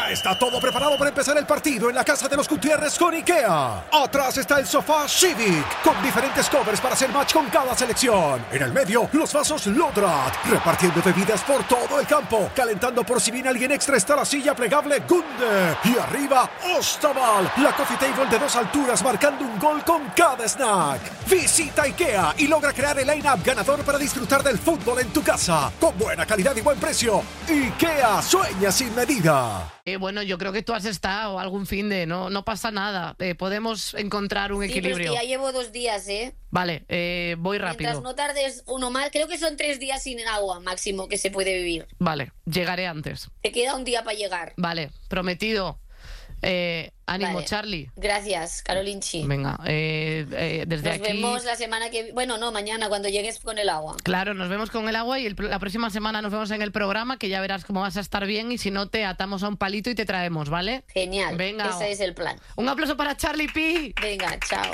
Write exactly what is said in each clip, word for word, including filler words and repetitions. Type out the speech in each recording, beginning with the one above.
Ya está todo preparado para empezar el partido en la casa de los Gutiérrez con IKEA. Atrás está el sofá Civic, con diferentes covers para hacer match con cada selección. En el medio, los vasos Lodrat, repartiendo bebidas por todo el campo. Calentando por si viene alguien extra está la silla plegable Gunde. Y arriba, Ostaval, la coffee table de dos alturas marcando un gol con cada snack. Visita IKEA y logra crear el line-up ganador para disfrutar del fútbol en tu casa. Con buena calidad y buen precio. IKEA, sueña sin medida. Eh, bueno, yo creo que tú has estado algún fin de... No, no pasa nada. Eh, podemos encontrar un sí, equilibrio. Pero es que ya llevo dos días, ¿eh? Vale, eh, voy rápido. Mientras no tardes uno más, creo que son tres días sin agua máximo que se puede vivir. Vale, llegaré antes. Te queda un día para llegar. Vale, prometido. Eh, ánimo, Vale. Charlie. Gracias, Carolinchi. Venga, eh, eh, desde Nos aquí... vemos la semana que... Bueno, no, mañana cuando llegues con el agua. Claro, nos vemos con el agua y el, la próxima semana nos vemos en el programa, que ya verás cómo vas a estar bien, y si no te atamos a un palito y te traemos, ¿vale? Genial. Venga. Ese es el plan. Un aplauso para Charlie P. Venga, chao.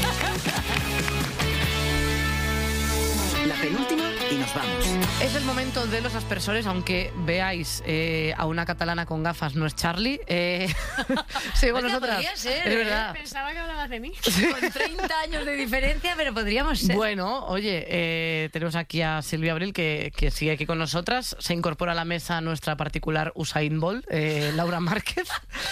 La penúltima y nos vamos. Es el momento de los aspersores, aunque veáis eh, a una catalana con gafas, no es Charlie. Eh, sí, con Oye, nosotras. podría ser, es ¿eh? verdad. Pensaba que hablabas de mí. Con treinta años de diferencia, pero podríamos ser. Bueno, oye, eh, tenemos aquí a Silvia Abril, que, que sigue aquí con nosotras. Se incorpora a la mesa nuestra particular Usain Bolt, eh, Laura Márquez.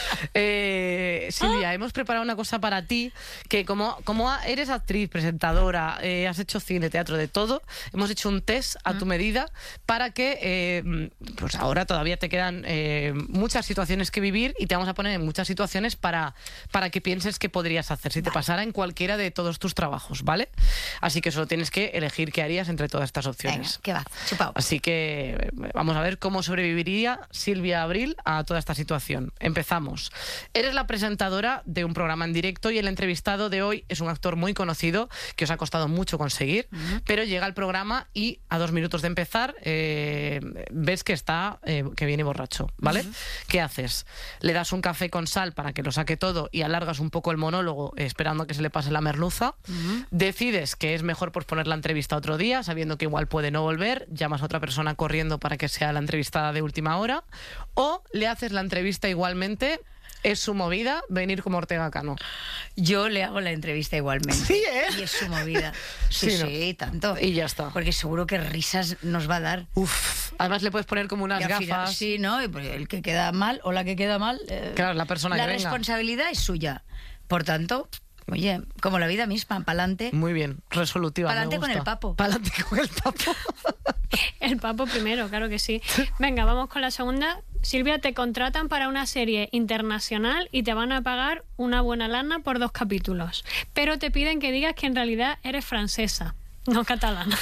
Eh, Silvia, hemos preparado una cosa para ti, que como, como eres actriz, presentadora, eh, has hecho cine, teatro, de todo, hemos hecho un test a tu medida para que, eh, pues ahora todavía te quedan eh, muchas situaciones que vivir, y te vamos a poner en muchas situaciones para, para que pienses qué podrías hacer si te pasara en cualquiera de todos tus trabajos, ¿vale? Así que solo tienes que elegir qué harías entre todas estas opciones. Venga, ¿qué va? Chupao. Así que eh, vamos a ver cómo sobreviviría Silvia Abril a toda esta situación. Empezamos. Eres la presentadora de un programa en directo y el entrevistado de hoy es un actor muy conocido que os ha costado mucho conseguir, uh-huh. pero llega al programa y a dos minutos de empezar eh, ves que está eh, que viene borracho, ¿vale? Uh-huh. ¿Qué haces? Le das un café con sal para que lo saque todo y alargas un poco el monólogo eh, esperando a que se le pase la merluza. Uh-huh. Decides que es mejor posponer la entrevista otro día, sabiendo que igual puede no volver, llamas a otra persona corriendo para que sea la entrevistada de última hora, o le haces la entrevista igualmente. Es su movida venir como Ortega Cano. Yo le hago la entrevista igualmente. Sí, ¿eh? Y es su movida. Sí, sí, sí, ¿no? Tanto. Y ya está. Porque seguro que risas nos va a dar. Uf. Además le puedes poner como unas gafas. Final, sí, ¿no? Y el que queda mal o la que queda mal... Eh, claro, la persona la que venga. La responsabilidad es suya. Por tanto... Oye, como la vida misma, pa'lante. Muy bien, resolutiva. Pa'lante con el papo. Pa'lante con el papo. El papo primero, claro que sí. Venga, vamos con la segunda. Silvia, te contratan para una serie internacional y te van a pagar una buena lana por dos capítulos. Pero te piden que digas que en realidad eres francesa, no catalana.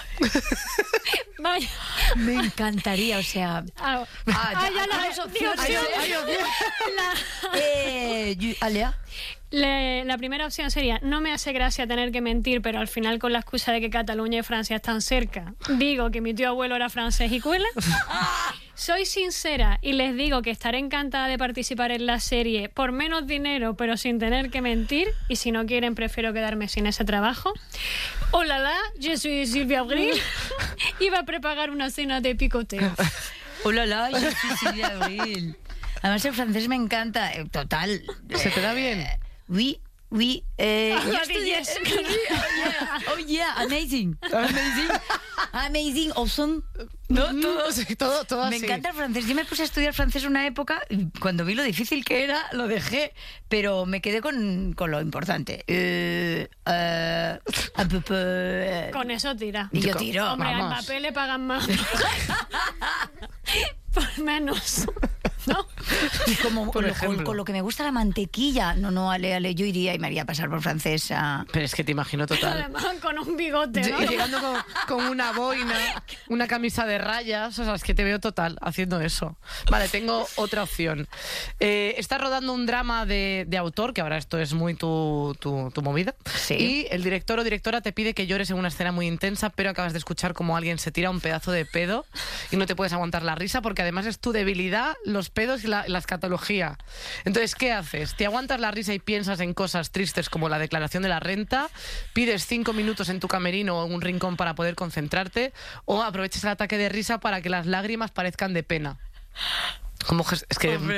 Vaya. Me encantaría, o sea... Ah, ah, ah, ya la dos opciones. Dios, Ay, Dios, Dios. La... Eh, Alea. Le, la primera opción sería: no me hace gracia tener que mentir, pero al final con la excusa de que Cataluña y Francia están cerca, digo que mi tío abuelo era francés y cuela. Soy sincera y les digo que estaré encantada de participar en la serie por menos dinero, pero sin tener que mentir, y si no quieren prefiero quedarme sin ese trabajo. Hola, la, yo soy Silvia Abril. Iba a preparar una cena de picoteo. Hola, la, yo soy Silvia Abril. Además el francés me encanta, total. ¿Se te da bien? Oui, oui. Eh, Ah, yo estudié... yes. Oh, yeah. Oh, yeah, amazing. Amazing. Amazing, awesome. No, todo, sí, todo, todo Me así. encanta el francés. Yo me puse a estudiar francés una época y cuando vi lo difícil que era, lo dejé, pero me quedé con, con lo importante. Eh, eh, un peu, peu, Con eso tira. y yo tiro. Hombre, al Vamos. papel le pagan más. Por menos. ¿No? Y como Por lo- ejemplo. con, con lo que me gusta la mantequilla. No, no, ale, ale, yo iría y me haría pasar por francesa. Pero es que te imagino total. Además, con un bigote, ¿no? Lle- Llegando con, con una boina, una camisa de rayas, o sea, es que te veo total haciendo eso. Vale, tengo otra opción. Eh, estás rodando un drama de, de autor, que ahora esto es muy tu, tu, tu movida, Sí. y el director o directora te pide que llores en una escena muy intensa, pero acabas de escuchar como alguien se tira un pedazo de pedo y no te puedes aguantar la risa porque además es tu debilidad, los pedos y la, la escatología. Entonces, ¿qué haces? ¿Te aguantas la risa y piensas en cosas tristes como la declaración de la renta? ¿Pides cinco minutos en tu camerino o en un rincón para poder concentrarte? ¿O aprovechas el ataque de risa para que las lágrimas parezcan de pena? Como ges- es que